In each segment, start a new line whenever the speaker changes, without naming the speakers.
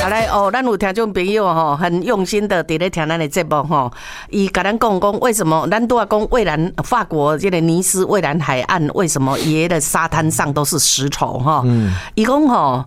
好来哦，咱有听众朋友吼，很用心的伫咧听咱的节目吼，伊甲咱讲为什么咱都要讲蔚蓝法国这个尼斯蔚蓝海岸为什么爷的沙滩上都是石头哈？伊讲吼，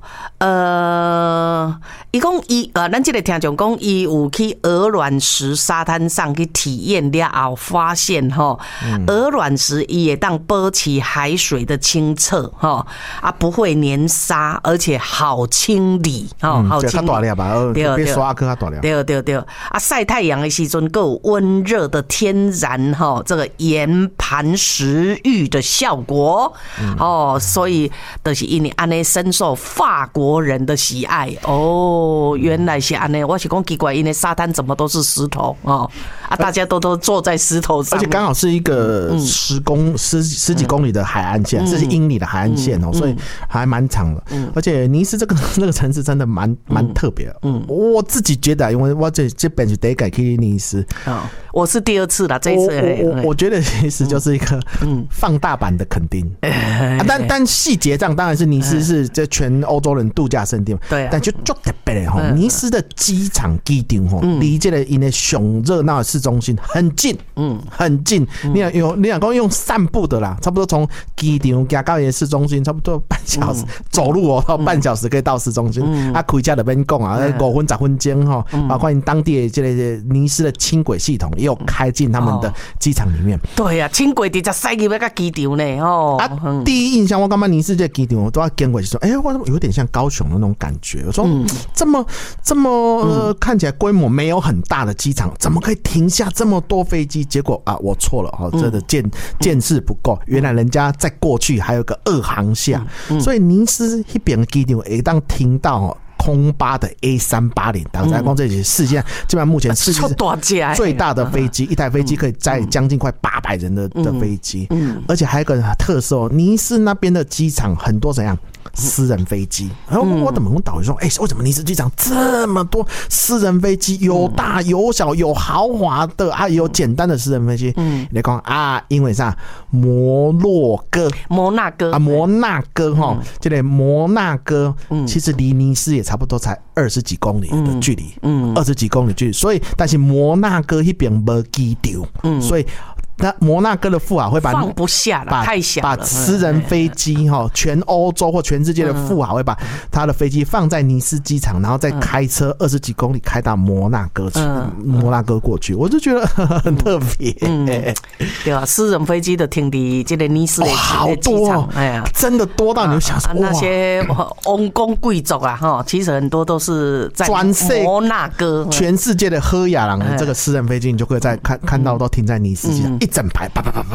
伊讲咱这个听众讲伊有去鹅卵石沙滩上去体验了后，发现吼，鹅卵石伊也当保持海水的清澈哈，不会粘沙，而且好清理哈，好清理。
对，刷颗大了。
对，晒太阳的时阵，够有温热的天然哈，这个盐盘食欲的效果所以就是因为安尼深受法国人的喜爱哦。原来是安尼，我是讲奇怪，因为沙滩怎么都是石头大家都坐在石头上，
而且刚好是一个十几公里的海岸线，40英里的海岸线所以还蛮长的。而且尼斯这个城市真的蛮特别的。我自己觉得，因为我这本是第一次去尼斯，
我是第2次啦，这一次
我觉得其实就是一个放大版的垦丁，但细节上当然是尼斯是这全欧洲人度假胜地，
对，
但就特别的尼斯的机场机场离这个因为上热闹的市中心很近，很近。你想讲用散步的啦，差不多从机场加到市中心，差不多半小时走路半小时可以到市中心。开车就免讲啊，5分10分钟包括当地的这个尼斯的轻轨系统也有开进他们的机场里面。
对啊，轻轨直接塞入那个机场呢
第一印象我感觉尼斯这机场我都要经过说，我有点像高雄的那种感觉。我说这么看起来规模没有很大的机场，怎么可以停下这么多飞机？结果我错了真的见识不够。原来人家在过去还有个2航厦，所以尼斯那边的机场会当停到空巴的 A380， 大家讲这是世界基本上目前世界最大的飞机，一台飞机可以载将近快800人的飞机。而且还有一个特色尼斯那边的机场很多怎样私人飞机。然后我怎么问导游说，为什么尼斯机场这么多私人飞机？有大有小，有豪华的也有简单的私人飞机。你讲因为啥？摩纳哥这个摩纳哥其实离尼斯也差不多才20几公里的距离，20几公里距离。所以但是摩纳哥那边没机场，所以那摩纳哥的富豪会
放不下了，太小了，
把私人飞机全欧洲或全世界的富豪会把他的飞机放在尼斯机场，然后再开车20几公里开到摩纳哥过去。我就觉得很特别。
对啊，私人飞机的停离这个尼斯的
好多真的多到你就想说
那些王公贵族其实很多都是在摩纳哥，
全世界的喝雅郎的这个私人飞机，你就可以在看到都停在尼斯机场。整排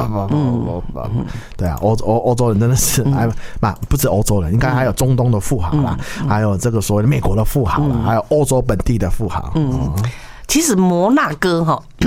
对啊，欧洲人真的是不止欧洲人，应该还有中东的富豪啦，还有这个所谓的美国的富豪啦，还有欧洲本地的富豪。
其实摩纳哥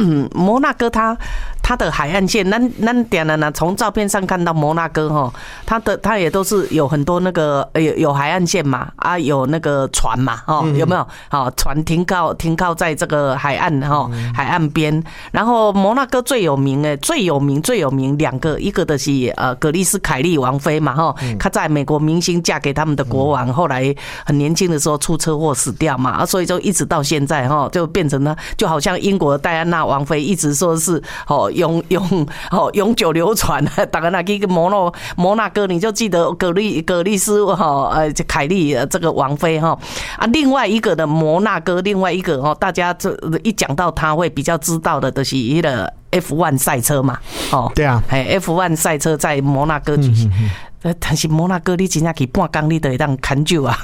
它的海岸线，咱点了呢，从照片上看到摩纳哥它也都是有很多那个有海岸线嘛，有那个船嘛，有没有？船停靠在这个海岸海岸边。然后摩纳哥最有名2个，一个的是格丽斯凯利王妃嘛，她在美国明星嫁给他们的国王，后来很年轻的时候出车祸死掉嘛，所以就一直到现在就变成了，就好像英国的戴安娜王妃一直说是永久流传。大家那个摩纳哥，你就记得格丽斯凯利这个王妃另外一个的摩纳哥，另外一个大家这一讲到他会比较知道的，就是一个 F1 赛车嘛。
对啊
，F1 赛车在摩纳哥举行。但是摩纳哥你真正去半工你就会当看酒啊。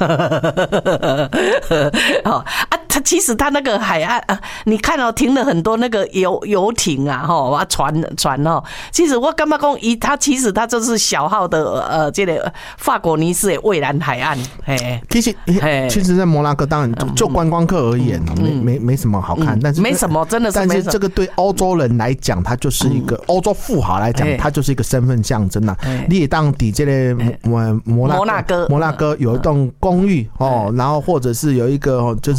它其实它那个海岸你看停了很多那个游艇船其实我感觉讲它其实它就是小号的这个法国尼斯的蔚蓝海岸。
其实在摩纳哥当然就观光客而言没什么好看，但是
没什么，真的是没什么。
但是这个对欧洲人来讲，它就是一个欧洲富豪来讲，它就是一个身份象征啊。你也当底这个摩纳哥有一栋公寓然后或者是有一个就是在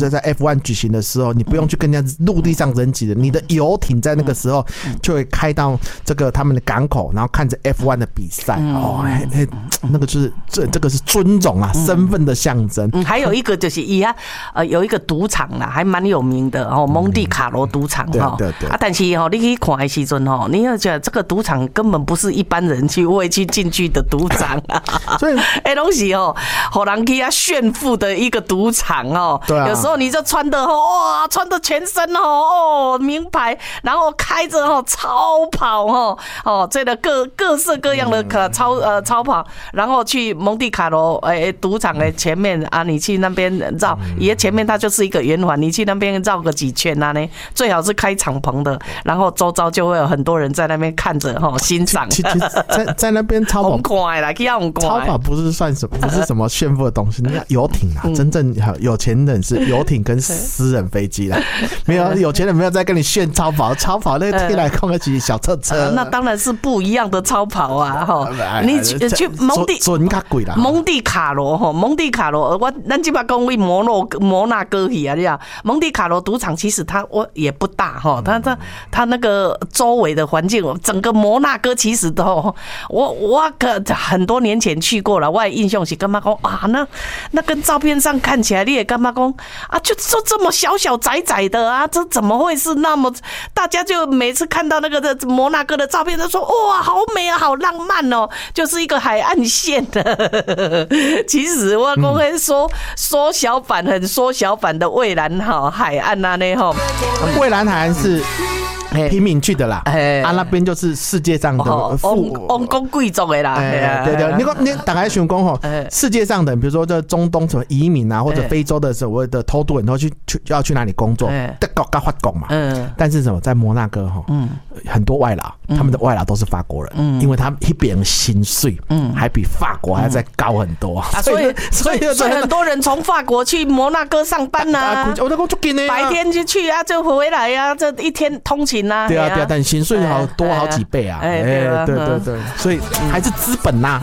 F1 举行的时候，你不用去跟人家陆地上人挤的，你的游艇在那个时候就会开到这个他们的港口，然后看着 F1 的比赛。那个就是这个是尊荣啊，身份的象征。
还有一个就是有一个赌场啦，还蛮有名的蒙地卡罗赌场哈。对。但是你去看的时阵你要觉得这个赌场根本不是一般人会去进去的赌场啊，所以东西让人去炫富的一个赌场对啊。有时候你就穿的穿的全身名牌，然后开着超跑这个各式各样的超跑，然后去蒙地卡罗赌场的前面啊，你去那边绕，也前面它就是一个圆环，你去那边绕个几圈啊呢，最好是开敞篷的，然后周遭就会有很多人在那边看着欣赏。其实
在那边超跑
快啦，超
跑不是算什么，不是什么炫富的东西，那游艇啊，真正有钱人是游艇跟私人飞机啦，没有有钱人没有在跟你炫超跑那个推来空个几小车，
那当然是不一样的超跑啊你去蒙地卡罗，咱这边讲为摩纳哥去啊，你啊，蒙地卡罗赌场其实它也不大它那个周围的环境，整个摩纳哥其实都我很多年前去过了，我的印象是干嘛讲啊？那跟照片上看起来，你也干嘛讲啊？就这么小窄的啊，这怎么会是那么？大家就每次看到那个摩纳哥的照片，都说哇，好美啊，好浪漫哦，就是一个海岸线的。其实我讲会缩小版的蔚蓝海岸啊呢
蔚蓝海岸是平民去的啦，那边就是世界上的
王公贵族的啦，
对，你大概想讲世界上的，比如说这中东什么移民啊，或者非洲的所谓的偷渡人都要去哪里工作，德国跟法国嘛，但是什么在摩纳哥很多外劳，他们的外劳都是法国人，因为他们一边薪水还比法国还要再高很多，
所以很多人从法国去摩纳哥上班啊，白天就去啊，就回来啊，这一天通勤啊，
对啊，但薪水多好几倍啊，对，所以还是资本呐，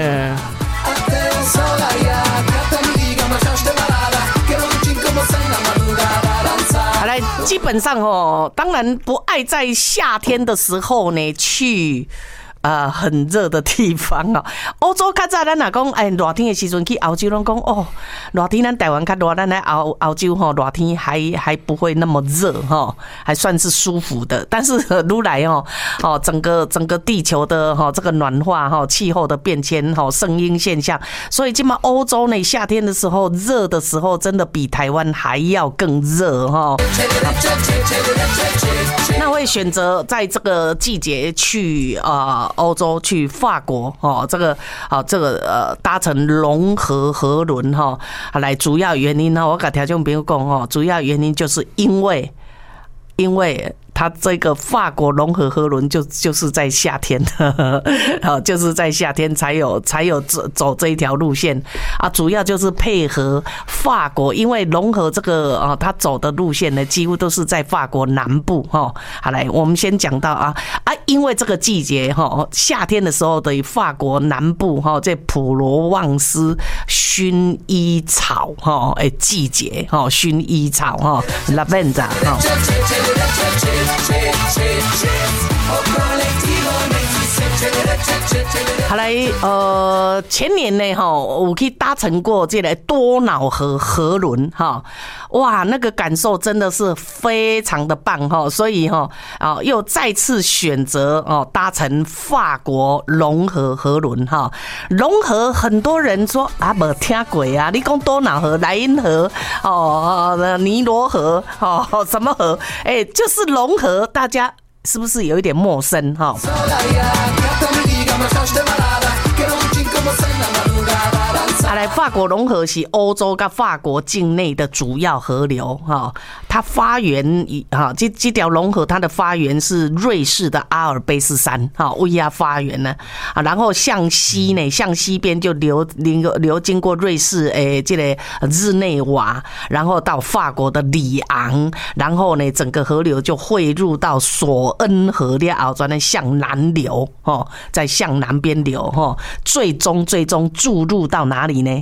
好来，基本上当然不爱在夏天的时候呢去很热的地方欧洲较早咱若讲热天的时阵去澳洲，拢讲热天咱台湾较热，咱来澳洲热天还不会那么热还算是舒服的。但是愈来整个地球的这个暖化气候的变迁圣婴现象，所以今嘛欧洲呢夏天的时候热的时候，真的比台湾还要更热那会选择在这个季节去欧洲，去法国这个搭乘龙河河轮来，主要原因我跟听众朋友讲主要原因就是因为它这个法国龙河河轮就是在夏天就是在夏天才有走这一条路线主要就是配合法国，因为龙河这个它走的路线呢，几乎都是在法国南部好来，我们先讲到因为这个季节夏天的时候的法国南部这普罗旺斯薰衣草季节薰衣草lavender好来，前年呢，我去搭乘过这个多瑙河河轮，哇，那个感受真的是非常的棒，所以又再次选择搭乘法国龙河河轮，龙河很多人说没听过啊，你讲多瑙河、莱茵河、尼罗河，什么河？就是龙河，大家是不是有一点陌生来，法国龙河是欧洲跟法国境内的主要河流它发源这条龙河它的发源是瑞士的阿尔卑斯山为它发源呢然后向西边就流经过瑞士这个日内瓦，然后到法国的里昂，然后呢整个河流就汇入到索恩河了，转的向南流再向南边流最终注入到哪里呢？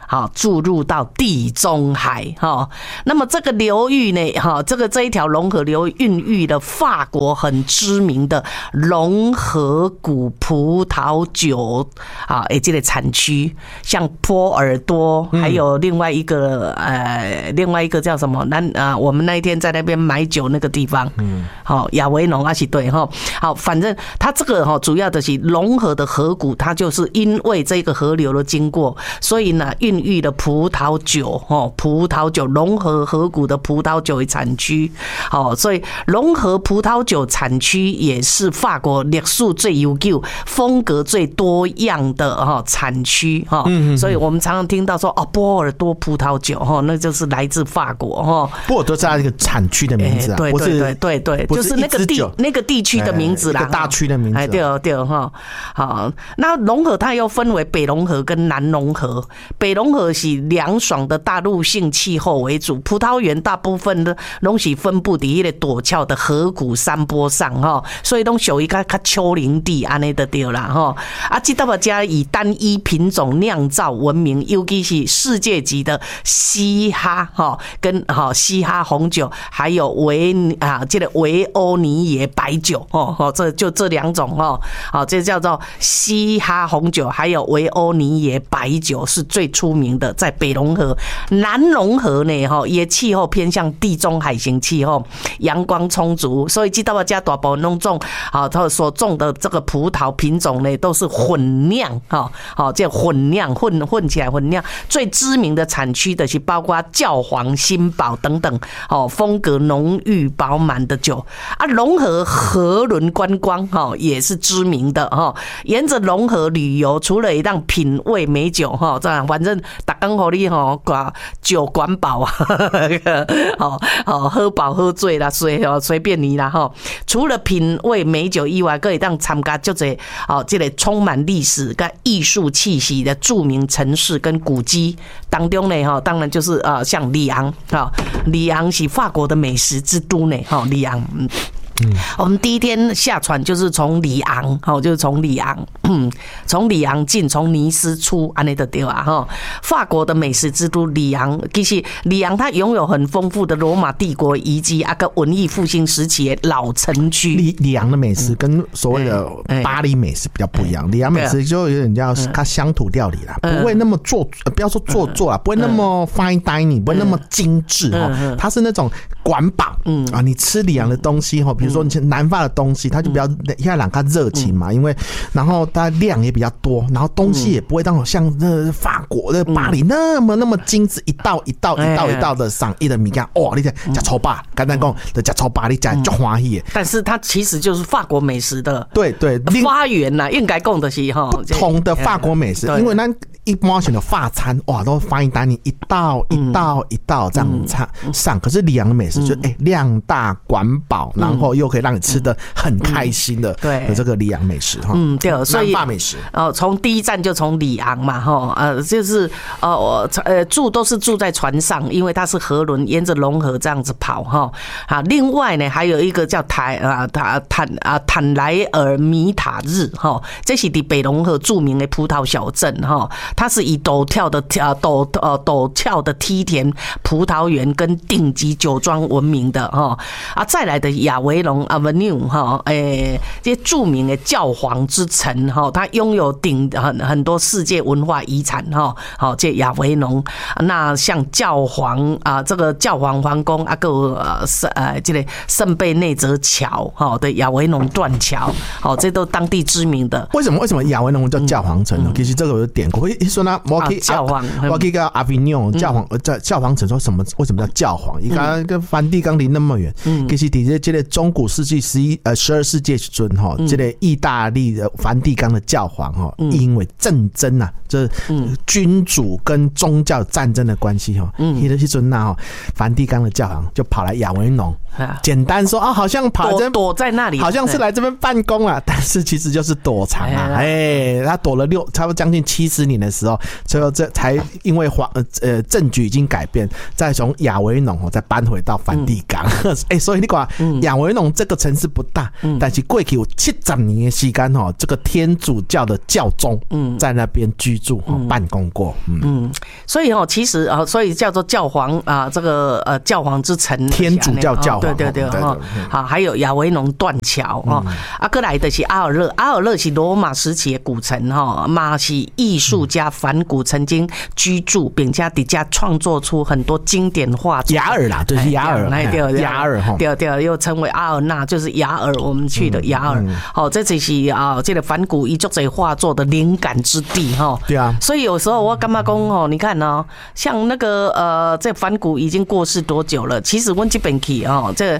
注入到地中海那么这个流域呢这一条龙河流孕育了法国很知名的龙河谷葡萄酒这个产区，像波尔多，还有另外一个叫什么？我们那一天在那边买酒那个地方，亚维农是对好，反正它这个主要的是龙河的河谷，它就是因为这个河流的经过，所以呢孕育了葡萄酒龙河河谷的葡萄酒产区，所以龙河葡萄酒产区也是法国历史最悠久、风格最多样的产区所以我们常常听到说波尔多葡萄酒那就是来自法国
波尔多是它一个产区的名字
对，就是那个地区的名字啦，
一个大区的名字。
对好，那龙河它又分为北龙河跟南龙河，北龙河是凉爽的大陆性气候为主，葡萄园大部分的拢是分布在那个陡峭的河谷山坡上所以都属于较丘陵地安尼就对啦这道家以单一品种酿造闻名，尤其是世界级的嘻哈跟嘻哈红酒，还有这个维欧尼耶白酒这两种这叫做嘻哈红酒，还有维欧尼耶白酒是最出名的，在北龙河。南龙河呢也气候偏向地中海型气候，阳光充足，所以这道家大部分弄种它所种的这个葡萄品种呢都是混酿这混酿混起来混酿，最知名的产区的是包括教皇、新堡等等风格浓郁饱满的酒龙河河轮观光也是知名的沿着龙河旅游，除了让品味美酒这样反正大家给你酒管饱喝饱喝醉啦，随便你啦除了品味美酒以外，可以让参加就是这个充满历史跟艺术气息的著名城市跟古迹当中呢当然就是像里昂里昂是法国的美食之都呢里昂我们第一天下船就是从里昂就是从里昂进，从尼斯出安尼就对啊法国的美食之都里昂，其实里昂它拥有很丰富的罗马帝国遗迹跟文艺复兴时期的老城区。
里昂的美食跟所谓的巴黎美食比较不一样，里昂美食就有点叫它乡土料理啦，不会那么不要说做作啦，不会那么 fine dining， 不会那么精致它是那种管饱你吃里昂的东西比如说南法的东西，它就比较现在人较热情嘛，因为然后它量也比较多，然后东西也不会让像法国的巴黎那么精致，一道的上一的米干你吃超饱，简单讲就吃超饱，你吃就欢喜。
但是它其实就是法国美食的
对
发源啦，应该讲的是
不同的法国美食，因为咱一般性的法餐都fine dining一道这样上，可是里昂的美食就量大管饱，然后又可以让你吃得很开心的这个里昂美食
对，所以
南法美食
从第一站就从里昂嘛就是都是住在船上，因为它是河轮沿着龙河这样子跑另外呢还有一个叫坦莱尔米塔日这是在北龙河著名的葡萄小镇它是以陡峭的梯田、葡萄园跟顶级酒庄闻名的再来的亚维农 Avenue 这些著名的教皇之城它拥有很多世界文化遗产这亚维农，那像教皇这个教皇皇宫这个圣贝内泽桥的亚维农断桥这都当地知名的。
为什么亚维农叫教皇城呢？其实这个有典故，说呢我可以跟阿维纽教皇城说什么？为什么叫教皇？你看跟梵蒂冈离那么远，其实底下这个中古世纪12世纪时阵这个意大利的梵蒂冈的教皇因为战争就是君主跟宗教战争的关系那时阵梵蒂冈的教皇就跑来亚维农简单说啊，好像
躲在那里，
好像是来这边办公啊，但是其实就是躲藏啊。他躲了差不多将近70年的时候，最后这才因为政局已经改变，再从亚维农再搬回到梵蒂冈。所以你看亚维农这个城市不大，但是过去有70年的时间这个天主教的教宗在那边居住办公过。
所以其实所以叫做教皇啊，这个教皇之城，
天主教教皇。
对好，还有亚维农断桥过来的是阿尔勒是罗马时期的古城嘛，是艺术家梵谷曾经居住，并且底下创作出很多经典画作。
雅尔啦，就是雅尔，雅尔
对，又称为阿尔纳，就是雅尔，我们去的雅尔。这就是这个梵谷一作者画作的灵感之地
对啊，
所以有时候我干嘛讲你看像那个这梵谷已经过世多久了？其实我这边去这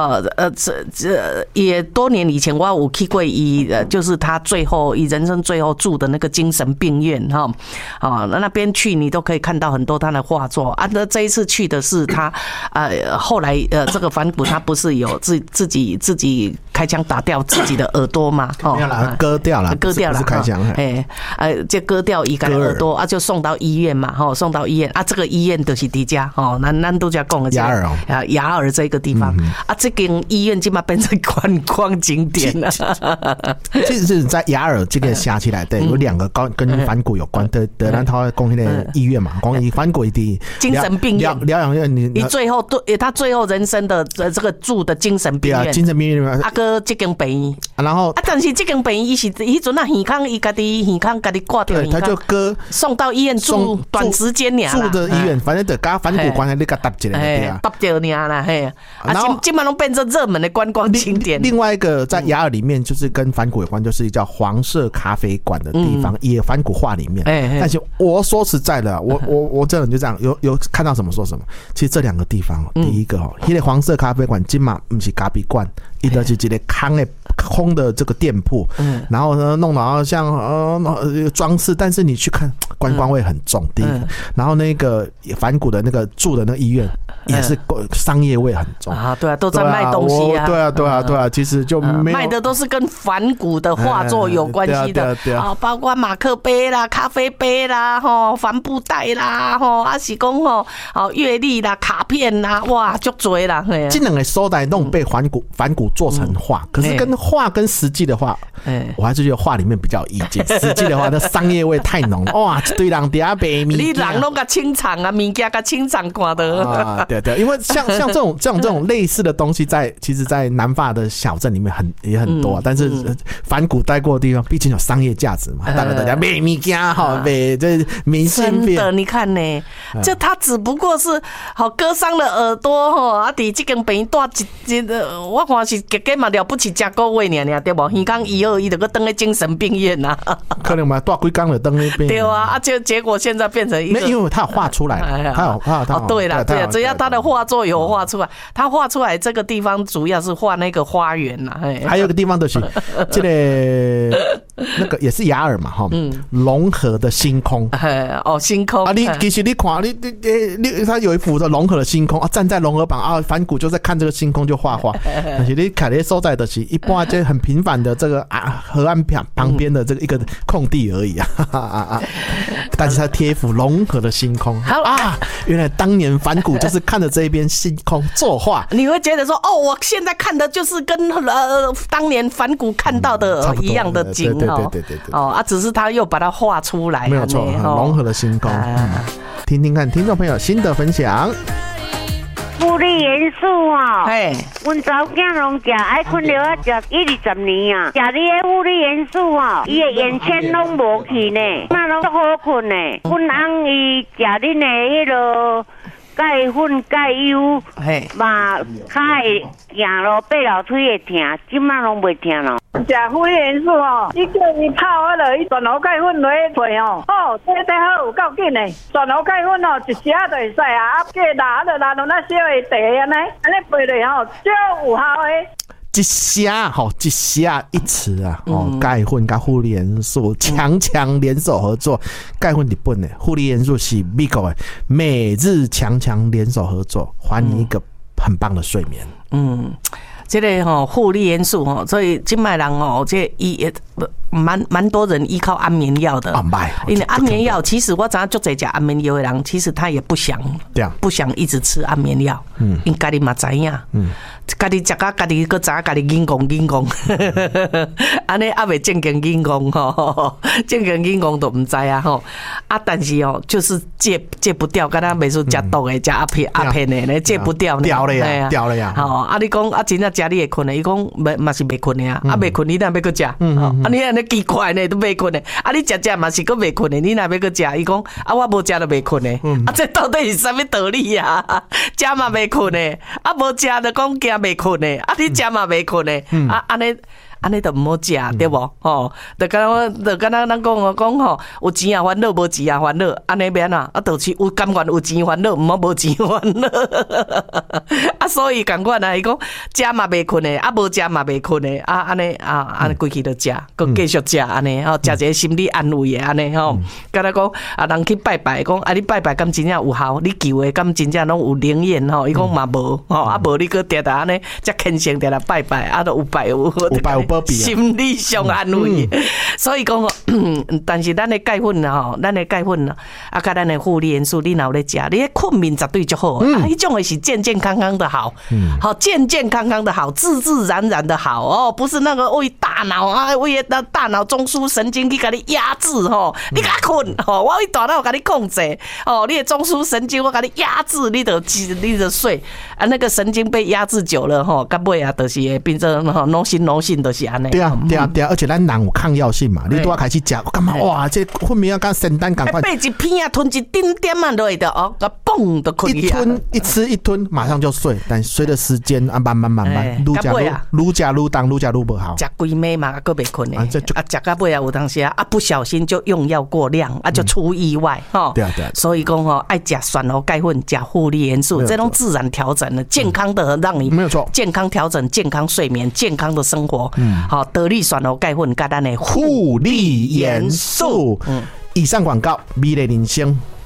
也多年以前我有去过就是他人生最后住的那个精神病院那边去你都可以看到很多他的画作那这一次去的是他后来这个梵谷他不是有自己开枪打掉自己的耳朵吗？
没有啦，割掉了，
不是
开枪，
就割掉一个耳朵就送到医院嘛，送到医院这个医院就是底下咱都在讲的雅尔这个地方这间医院基本上变成观光景点了。
其实是在雅尔这个下起来的有2个跟梵谷有关的咱他讲那个医院嘛，讲梵谷的
精神病院
疗养院，你
最后他最后人生的这个住的精神病院，
精神病院
个这间病院，
然后
但是这间病院是迄阵耳康伊家己挂掉，
他就
送到医院住短时间
住的医院，反正就跟梵谷关系你给搭一个
搭掉尔啦基本上变成热门的观光景点。
另外一个在雅尔里面就是跟梵谷有关，就是叫黄色咖啡馆的地方，也梵谷画里面。但是我说实在的，我这人就这样，有看到什么说什么。其实这2个地方，第一个那个黄色咖啡馆今嘛不是咖啡馆，伊就是一个空的这个店铺，然后呢弄得好像装饰，但是你去看观光味很重。第一个，然后那个梵谷的那个住的那个医院也是商业味很重
对啊，都在卖东西
对啊，其实就没有
卖的都是跟梵谷的画作有关系的包括马克杯啦、咖啡杯啦、帆布袋啦、是讲阅历啦、卡片啦，哇，足多啦。
这2个所在都被梵谷做成画，可是跟画跟实际的画，我还是觉得画里面比较有意境，实际的话那商业味太浓了，哇，一堆人在那卖物件，
你人都给清场物件给清场看的
对，因为像这种类似的东西其实在南法的小镇里面也很多，但是梵谷待过的地方毕竟有商业价值嘛，大家卖物件卖这明信片。
真的，你看呢，就他只不过是割伤了耳朵在这间病院住我看是加嘛了不起加个月尔对不？耳康121就搁登在精神病院
可能嘛住几天就登那边。
对啊，结果现在变成一个，
因为他有画出来了，他有
对了，只要他的画作有画出来，他画出来这个地方主要是画那个花园啦。
还有一个地方就是这个那个也是雅尔嘛融合的星空
星空
其实你看他有一幅的融合的星空站在融合榜梵谷就在看这个星空就画画，但是你看那所在的是一般就很平凡的这个河岸旁边的这个一个空地而已但是他贴一幅融合的星空原来当年梵谷就是看着这一边星空作画，
你会觉得说我现在看的就是跟当年梵谷看到的一样的景
对
只是他又把它画出来，
没有错，融合的星空听听看听众朋友新的分享。
麩粒元素阮查某囝拢食，爱困了食10-20年啊，食你的麩粒元素伊的眼圈拢无去呢，那拢足好困呢。阮翁伊食恁的迄落钙粉钙油，嘛脚会行路爬楼梯会疼，即摆拢袂疼咯。
食麩粒元素你叫伊泡伊全炉钙粉落去配这好有够紧的，全炉钙粉一时就会使计拿就拿到那小的茶安尼配落足有效的。
一虾一匙钙粉跟麩粒元素强联手合作，钙粉日本的，麩粒元素是美国的，美日强联手合作，还你一个很棒的睡眠。
这个负离元素所以今麦人这也蛮多人依靠安眠药的。因为安眠药，其实我知道就在吃安眠药的人，其实他也不想一直吃安眠药。因家己嘛知影，家己食到家己个知家己紧讲，安尼也未正经紧讲正经紧讲都唔知啊但是就是戒不掉，敢若袂说食毒的、食阿片的，戒不掉呢。
掉了呀。
你讲真正食你会困的，伊讲嘛是袂困的啊，袂困你哪要搁食？你安尼奇怪呢，都袂困的。你食嘛是搁袂困的，你哪要搁食？伊讲我无食都袂困的。这到底是啥物道理啊？食嘛袂困的，无食就讲惊袂困的，你食嘛袂困的，安尼就唔好食，对无？就敢若咱讲有钱也烦恼，无钱也烦恼，安尼免啊？就是有甘愿有钱烦恼，唔好无钱烦恼。所以同款啊，伊讲食嘛袂困的，无食嘛袂困的，安尼规气就食，佮继续食安尼食一个心理安慰的安尼敢若讲人去拜拜，讲你拜拜敢真正有效？你求的敢真正拢有灵验伊讲嘛无无你佮定安尼则虔诚定拜拜，都有拜有心理上安慰。所以讲但是咱的钙粉甲咱的负离元素，你若有咧食，你的困眠绝对就好迄种的是健健康康的好，健健康康的好，自自然然的好不是那个为大脑为大脑中枢神经去给你压制你给他困我为大脑给你控制你的中枢神经我给你压制，你就睡那个神经被压制久了到尾就是会变成脑性就是安尼。
对啊，而且咱人有抗药性嘛，你都要开始吃，干嘛哇？这困眠要跟仙丹赶快，
背一片吞一丁点嘛落去的嘣就困去。
一吃一吞马上就睡，但随着时间慢慢，愈吃愈当，愈吃愈不好。
吃几暝嘛，还袂困的。吃到尾有当时不小心就用药过量就出意外
对。
所以讲爱吃选猴钙粉，吃负离元素，这种自然调整的健康的让你
没有错，
健康调整、健康睡眠、健康的生活。得力选猴钙粉，跟咱的
负离元素。以上广告，美丽人生。